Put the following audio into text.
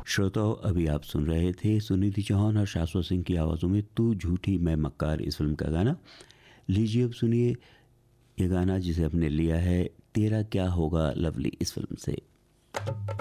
श्रोताओं, अभी आप सुन रहे थे सुनिधि चौहान और शाश्वत सिंह की आवाज़ों में तू झूठी मैं मक्कार इस फिल्म का गाना। लीजिए अब सुनिए ये गाना जिसे हमने लिया है तेरा क्या होगा लवली इस फिल्म से।